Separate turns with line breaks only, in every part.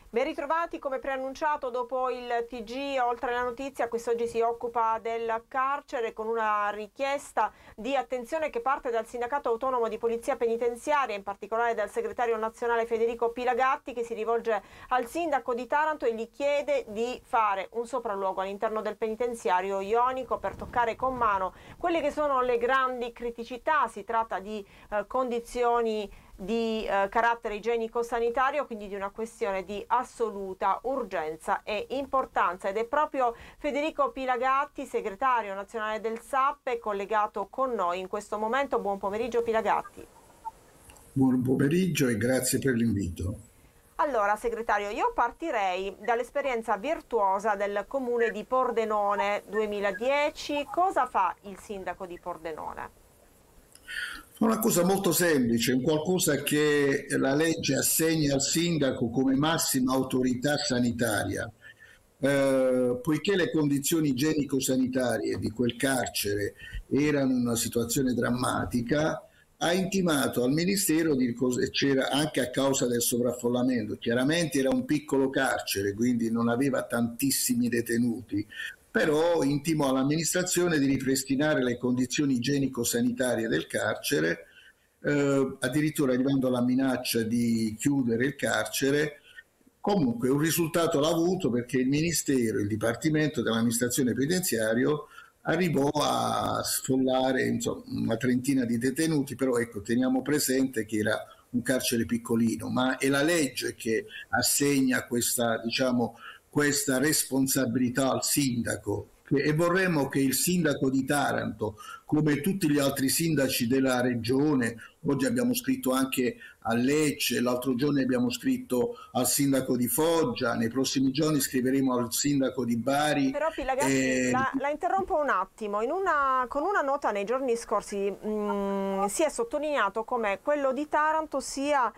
Ben ritrovati, come preannunciato dopo il TG Oltre la Notizia, quest'oggi si occupa del carcere con una richiesta di attenzione che parte dal Sindacato Autonomo di Polizia Penitenziaria, in particolare dal segretario nazionale Federico Pilagatti, che si rivolge al sindaco di Taranto e gli chiede di fare un sopralluogo all'interno del penitenziario ionico per toccare con mano quelle che sono le grandi criticità. Si tratta di condizioni di carattere igienico-sanitario, quindi di una questione di assoluta urgenza e importanza, ed è proprio Federico Pilagatti, segretario nazionale del SAP, collegato con noi in questo momento. Buon pomeriggio Pilagatti.
Buon pomeriggio e grazie per l'invito.
Allora, segretario, io partirei dall'esperienza virtuosa del comune di Pordenone 2010. Cosa fa il sindaco di Pordenone?
È una cosa molto semplice, un qualcosa che la legge assegna al sindaco come massima autorità sanitaria. Poiché le condizioni igienico-sanitarie di quel carcere erano in una situazione drammatica, ha intimato al Ministero di c'era anche a causa del sovraffollamento. Chiaramente era un piccolo carcere, quindi non aveva tantissimi detenuti, però intimò all'amministrazione di ripristinare le condizioni igienico-sanitarie del carcere, addirittura arrivando alla minaccia di chiudere il carcere. Comunque un risultato l'ha avuto, perché il Ministero, il Dipartimento dell'amministrazione penitenziaria arrivò a sfollare, insomma, una trentina di detenuti, però ecco, teniamo presente che era un carcere piccolino, ma è la legge che assegna questa, diciamo, questa responsabilità al sindaco, e vorremmo che il sindaco di Taranto, come tutti gli altri sindaci della regione, oggi abbiamo scritto anche a Lecce, l'altro giorno abbiamo scritto al sindaco di Foggia, nei prossimi giorni scriveremo al sindaco di Bari.
Però Pilagatti, la interrompo un attimo. Con una nota nei giorni scorsi si è sottolineato come quello di Taranto sia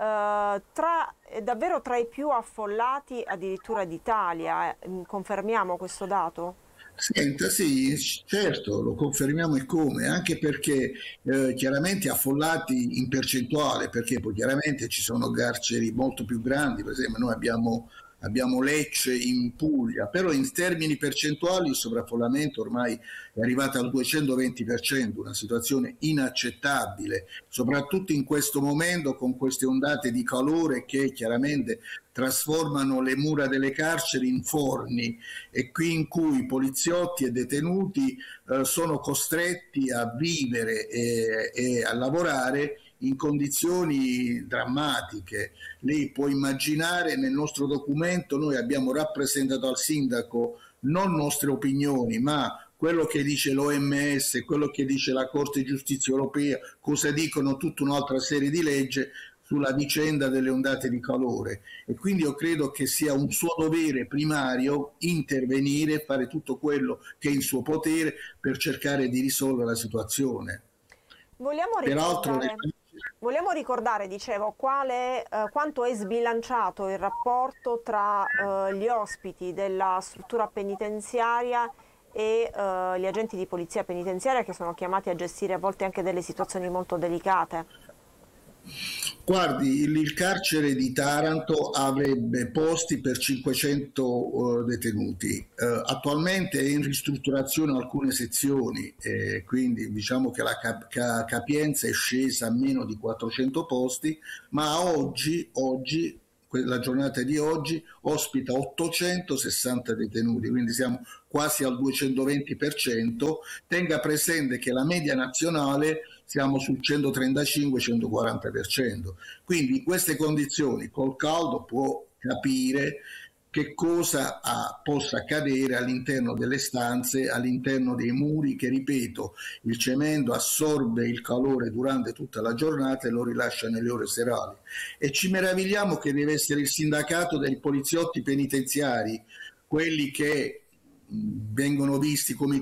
davvero tra i più affollati addirittura d'Italia. Confermiamo questo dato?
Senta, sì, certo, lo confermiamo, e come, anche perché chiaramente affollati in percentuale, perché poi chiaramente ci sono carceri molto più grandi, per esempio noi abbiamo Lecce in Puglia, però in termini percentuali il sovraffollamento ormai è arrivato al 220%, una situazione inaccettabile, soprattutto in questo momento con queste ondate di calore che chiaramente trasformano le mura delle carceri in forni, e qui in cui poliziotti e detenuti sono costretti a vivere e a lavorare in condizioni drammatiche. Lei può immaginare, nel nostro documento noi abbiamo rappresentato al sindaco non nostre opinioni, ma quello che dice l'OMS, quello che dice la Corte di Giustizia Europea, cosa dicono tutta un'altra serie di leggi sulla vicenda delle ondate di calore, e quindi io credo che sia un suo dovere primario intervenire, fare tutto quello che è in suo potere per cercare di risolvere la situazione.
Vogliamo
Peraltro
ricordare, vogliamo ricordare, dicevo, quanto è sbilanciato il rapporto tra gli ospiti della struttura penitenziaria e gli agenti di polizia penitenziaria, che sono chiamati a gestire a volte anche delle situazioni molto delicate.
Guardi, il carcere di Taranto avrebbe posti per 500 detenuti. Attualmente è in ristrutturazione alcune sezioni, quindi diciamo che la capienza è scesa a meno di 400 posti, ma oggi, la giornata di oggi ospita 860 detenuti, quindi siamo quasi al 220%. Tenga presente che la media nazionale siamo sul 135-140%. Quindi in queste condizioni col caldo può capire che cosa possa accadere all'interno delle stanze, all'interno dei muri, che ripeto, il cemento assorbe il calore durante tutta la giornata e lo rilascia nelle ore serali. E ci meravigliamo che deve essere il sindacato dei poliziotti penitenziari, quelli che vengono visti come